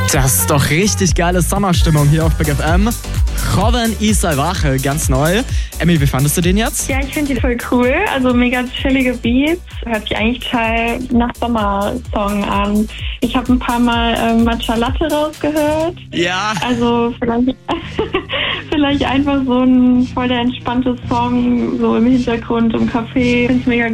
Das ist doch richtig geile Sommerstimmung hier auf Big FM. Joven y Salvaje, ganz neu. Emmy, wie fandest du den jetzt? Ja, ich finde die voll cool. Also mega chillige Beats. Hört sich eigentlich total nach Sommersong an. Ich habe ein paar Mal Matcha Latte rausgehört. Ja. Also vielleicht einfach so ein voll der entspannte Song, so im Hintergrund im Café. Ich finde es mega